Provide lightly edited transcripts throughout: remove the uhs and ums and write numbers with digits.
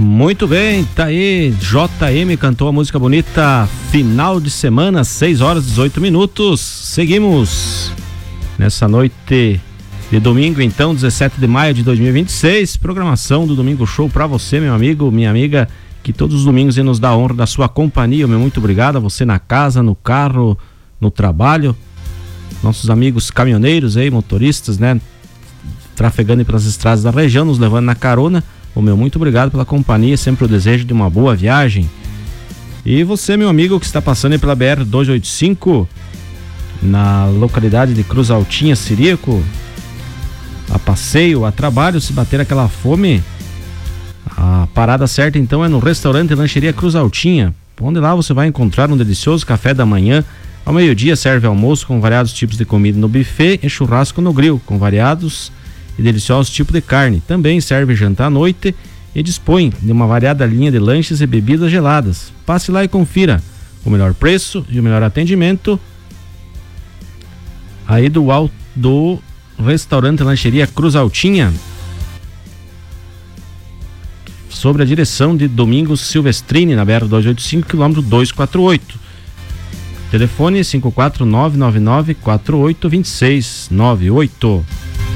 Muito bem, tá aí, JM cantou a música bonita, final de semana, 6h18. Seguimos nessa noite de domingo, então, 17 de maio de 2026, programação do Domingo Show pra você, meu amigo, minha amiga, que todos os domingos nos dá a honra da sua companhia. Meu muito obrigado a você na casa, no carro, no trabalho, nossos amigos caminhoneiros aí, motoristas, né, trafegando pelas estradas da região, nos levando na carona. O meu muito obrigado pela companhia, sempre o desejo de uma boa viagem. E você, meu amigo, que está passando aí pela BR-285, na localidade de Cruz Altinha, Ciríaco, a passeio, a trabalho, se bater aquela fome, a parada certa então é no restaurante e lancheria Cruz Altinha, onde lá você vai encontrar um delicioso café da manhã. Ao meio-dia serve almoço com variados tipos de comida no buffet e churrasco no grill, com variados e deliciosos tipos de carne. Também serve jantar à noite e dispõe de uma variada linha de lanches e bebidas geladas. Passe lá e confira o melhor preço e o melhor atendimento aí do restaurante e lancheria Cruz Altinha, sobre a direção de Domingos Silvestrini, na BR-285, quilômetro 248. Telefone 54999482698.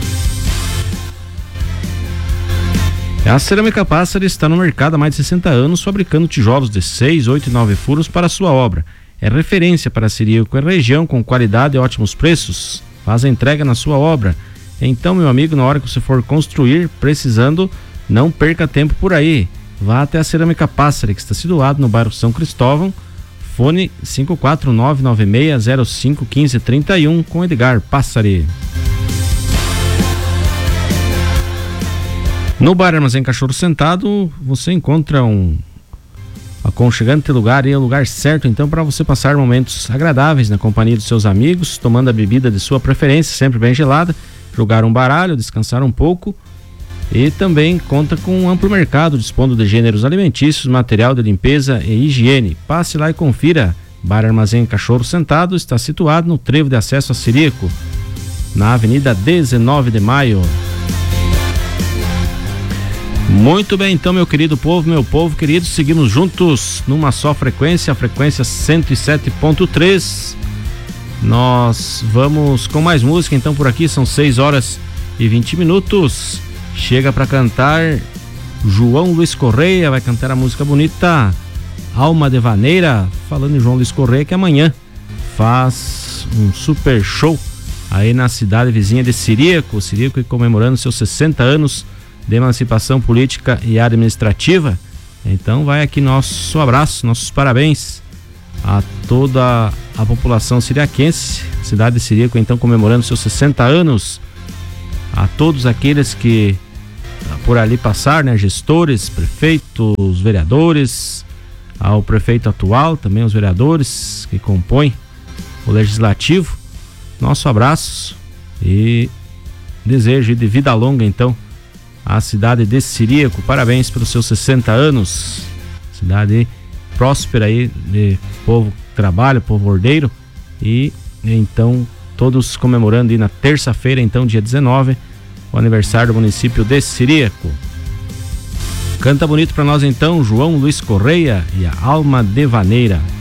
A Cerâmica Pássaro está no mercado há mais de 60 anos, fabricando tijolos de 6, 8 e 9 furos para a sua obra. É referência para Ciríaco e região, com qualidade e ótimos preços. Faz a entrega na sua obra. Então, meu amigo, na hora que você for construir, precisando, não perca tempo por aí. Vá até a Cerâmica Pássaro, que está situado no bairro São Cristóvão. Fone 54996051531 com Edgar Passari. No Bar Armazém Cachorro Sentado, você encontra um aconchegante lugar, e é o lugar certo então para você passar momentos agradáveis na companhia dos seus amigos, tomando a bebida de sua preferência, sempre bem gelada, jogar um baralho, descansar um pouco. E também conta com um amplo mercado, dispondo de gêneros alimentícios, material de limpeza e higiene. Passe lá e confira. Bar Armazém Cachorro Sentado está situado no trevo de acesso a Ciríaco, na Avenida 19 de Maio. Muito bem, então, meu querido povo, meu povo querido, seguimos juntos numa só frequência, a frequência 107.3. Nós vamos com mais música, então, por aqui, são 6h20. Chega para cantar João Luiz Correia, vai cantar a música bonita Alma de Vaneira. Falando em João Luiz Correia, que amanhã faz um super show aí na cidade vizinha de Ciríaco, comemorando seus 60 anos de emancipação política e administrativa. Então vai aqui nosso abraço, nossos parabéns a toda a população ciriaquense, cidade de Ciríaco então comemorando seus 60 anos, a todos aqueles que por ali passar, né, gestores, prefeitos, vereadores, ao prefeito atual, também os vereadores que compõem o legislativo, nosso abraço e desejo de vida longa então a cidade de Ciríaco. Parabéns pelos seus 60 anos, cidade próspera aí, de povo que trabalha, povo ordeiro, e então todos comemorando aí na terça-feira, então dia 19, o aniversário do município de Ciríaco. Canta bonito pra nós então João Luiz Correia e a Alma de Vaneira.